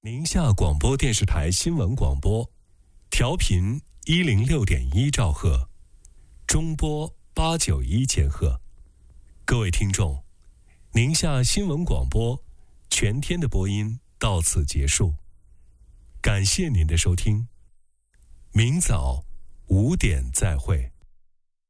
宁夏广播电视台新闻广播，调频106.1兆赫，中波891千赫。各位听众，宁夏新闻广播全天的播音到此结束，感谢您的收听，明早5点再会。